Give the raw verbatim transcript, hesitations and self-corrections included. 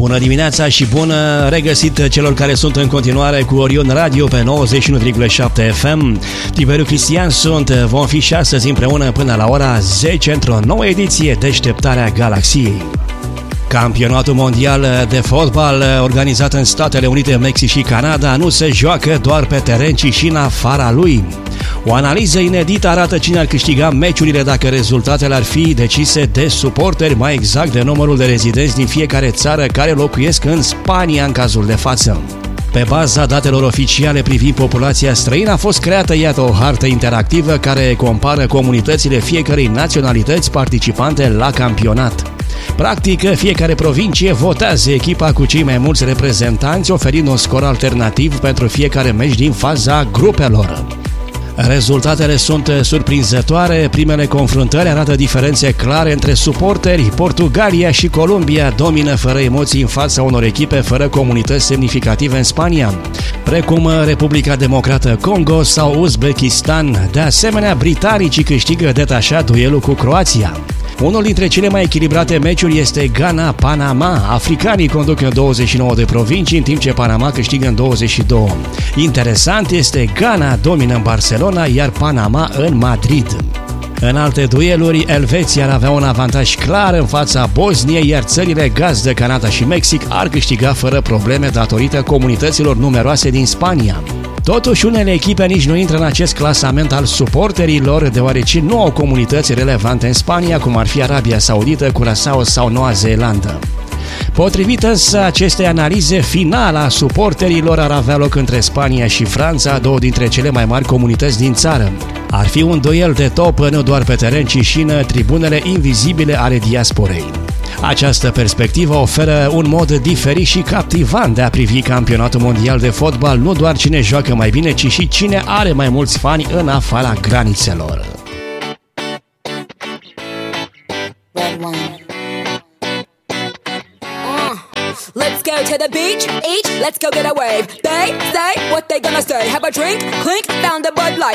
Bună dimineața și bună regăsit celor care sunt în continuare cu Orion Radio pe nouăzeci și unu virgulă șapte F M. Tiberiu Cristian sunt, vom fi și astăzi împreună până la ora zece într-o nouă ediție Deșteptarea Galaxiei. Campionatul mondial de fotbal organizat în Statele Unite, Mexic și Canada nu se joacă doar pe teren, ci și în afara lui. O analiză inedită arată cine ar câștiga meciurile dacă rezultatele ar fi decise de suporteri, mai exact de numărul de rezidenți din fiecare țară care locuiesc în Spania în cazul de față. Pe baza datelor oficiale privind populația străină a fost creată, iată, o hartă interactivă care compară comunitățile fiecărei naționalități participante la campionat. Practic, fiecare provincie votează echipa cu cei mai mulți reprezentanți, oferind un scor alternativ pentru fiecare meci din faza grupelor. Rezultatele sunt surprinzătoare, primele confruntări arată diferențe clare între suporteri. Portugalia și Columbia domină fără emoții în fața unor echipe fără comunități semnificative în Spania, precum Republica Democrată Congo sau Uzbekistan. De asemenea, britanicii câștigă detașat duelul cu Croația. Unul dintre cele mai echilibrate meciuri este Ghana-Panama. Africanii conduc în douăzeci și nouă de provincii, în timp ce Panama câștigă în douăzeci și două. Interesant este, Ghana domină în Barcelona, iar Panama în Madrid. În alte dueluri, Elveția ar avea un avantaj clar în fața Bosniei, iar țările gazdă, Canada și Mexic, ar câștiga fără probleme datorită comunităților numeroase din Spania. Totuși, unele echipe nici nu intră în acest clasament al suporterilor, deoarece nu au comunități relevante în Spania, cum ar fi Arabia Saudită, Curaçao sau Noua Zeelandă. Potrivit însă acestei analize, finala suporterilor ar avea loc între Spania și Franța, două dintre cele mai mari comunități din țară. Ar fi un duel de top nu doar pe teren, ci și în tribunele invizibile ale diasporei. Această perspectivă oferă un mod diferit și captivant de a privi campionatul mondial de fotbal, nu doar cine joacă mai bine, ci și cine are mai mulți fani în afara granițelor. Let's go to the beach, each, let's go get a wave. They say what they gonna say. Have a drink, clink, found a Bud Light.